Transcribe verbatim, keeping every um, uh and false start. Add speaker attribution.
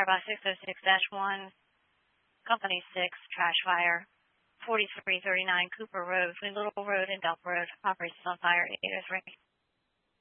Speaker 1: fire by six oh six dash one, Company six, trash fire, forty-three thirty-nine Cooper Road, between Little Road and Delp Road. Operations on fire, eight oh three.